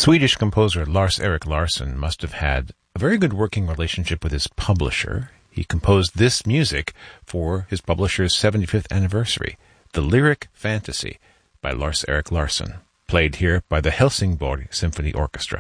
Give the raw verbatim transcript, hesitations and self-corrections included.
Swedish composer Lars-Erik Larsson must have had a very good working relationship with his publisher. He composed this music for his publisher's seventy-fifth anniversary, The Lyric Fantasy by Lars-Erik Larsson, played here by the Helsingborg Symphony Orchestra.